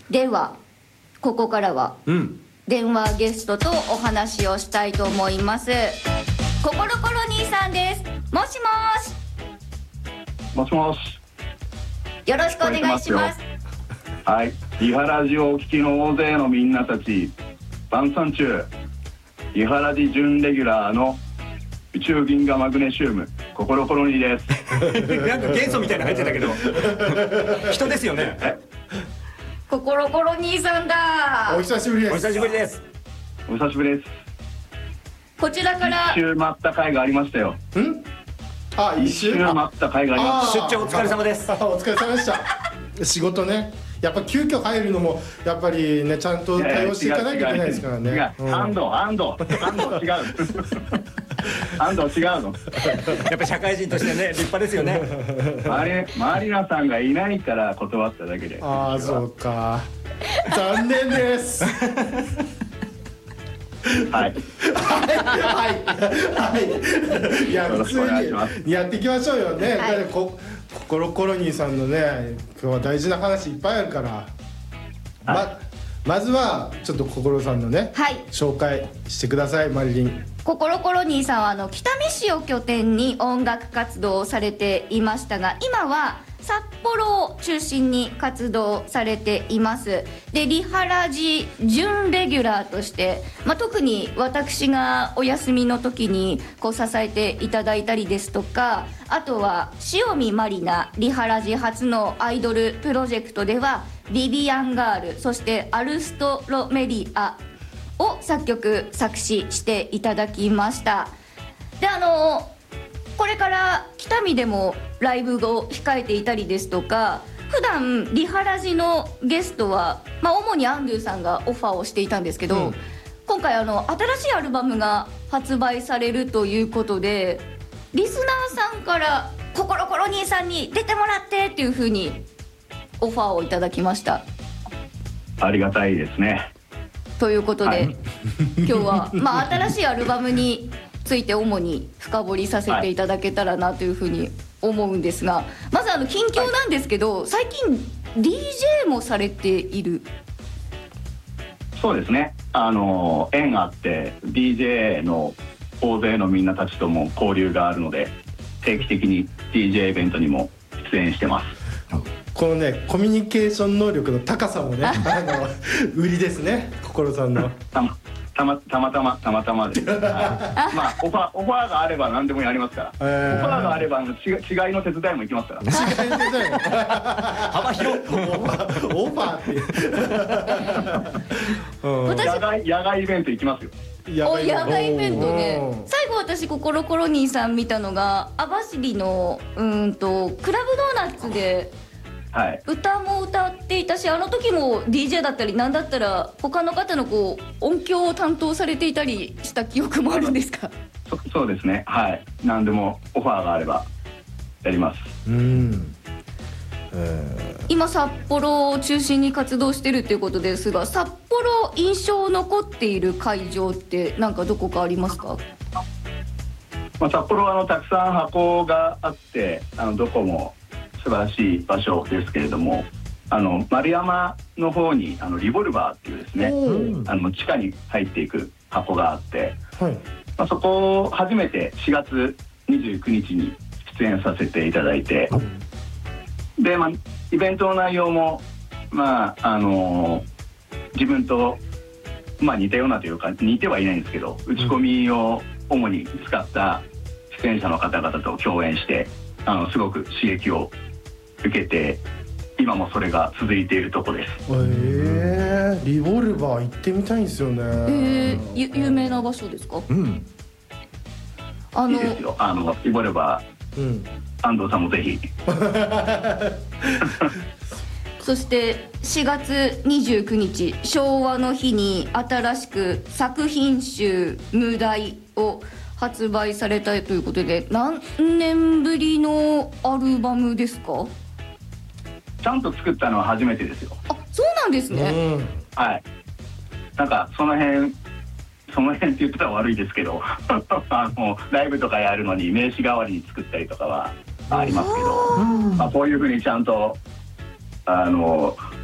ではここからは電話ゲストとお話をしたいと思います。ココロコロ兄さんです。もしもし。 もしもし。 よろしくお願いします。 はい、リハラジオをお聞きの大勢のみんなたち、晩餐中、リハラジ準レギュラーの宇宙銀河マグネシウムココロコロニーです。 なんか元素みたいなの入ってたけど人ですよね。 ココロコロ兄さんだ。 お久しぶりです。 お久しぶりです。 お久しぶりです。 こちらから一周待った回がありましたよ。 一周待った回がありました。 出張お疲れ様です。 お疲れ様でした。仕事ね、やっぱ急遽入るのもやっぱりね、ちゃんと対応していかなきゃいけないですからね。 違う、安藤違う安藤違うの。 やっぱ社会人としてね、立派ですよね。 マリナさんがいないから断っただけで。 ああ、そうか、残念です。 はいいや、普通にやっていきましょうよね。ココロコロニーさんのね、今日は大事な話いっぱいあるから、まずはちょっとココロさんのね、紹介してください。マリリン。 ココロコロニーさんは北見市を拠点に音楽活動をされていましたが、今は札幌を中心に活動されています。で、リハラジ準レギュラーとして、特に私がお休みの時に支えていただいたりですとか、あとは塩見まりな、リハラジ初のアイドルプロジェクトではビビアンガール、そしてアルストロメリアを作曲作詞していただきました。で、これから北見でもライブを控えていたりですとか、普段リハラジのゲストは、主にアンドゥさんがオファーをしていたんですけど、今回新しいアルバムが発売されるということで、リスナーさんからココロコロ兄さんに出てもらってっていう風にオファーをいただきました。 ありがたいですね。 ということで、今日は新しいアルバムについて主に深掘りさせていただけたらなというふうに思うんですが、まず近況なんですけど、最近 DJ もされている。 そうですね、縁があって DJ の大勢のみんなたちとも交流があるので、定期的に DJ イベントにも出演してます。 このね、コミュニケーション能力の高さもね売りですね、心さんの。 たまたまで、オファーがあれば何でもやりますから、オファーがあれば違いの手伝いも行きますから。 違いの手伝い幅広。 オファーって野外イベント行きますよ。 野外イベントね。最後私ココロコロニーさん見たのが網走のクラブドーナツで歌も歌っていたし、あの時も DJ だったり、なんだったら他の方の音響を担当されていたりした記憶もあるんですか？ そうですね、はい、何でもオファーがあればやります。 今札幌を中心に活動してるっていうことですが、札幌印象残っている会場ってなんかどこかありますか？ 札幌はたくさん箱があって、どこも素晴らしい場所ですけれども、丸山の方にリボルバーっていうですね、地下に入っていく箱があって、そこを初めて4月29日に出演させていただいて、で、イベントの内容も自分と似たようなというか、似てはいないんですけど、打ち込みを主に使った出演者の方々と共演して、すごく刺激を受けて、今もそれが続いているとこです。 リボルバー行ってみたいんですよね。 有名な場所ですか？ いいですよ、リボルバー、安藤さんもぜひ。 そして4月29日昭和の日に新しく作品集無題を発売されたということで、何年ぶりのアルバムですか？ ちゃんと作ったのは初めてですよ。 あ、そうなんですね。 はい。なんかその辺って言ったら悪いですけどライブとかやるのに名刺代わりに作ったりとかはありますけど、こういうふうにちゃんと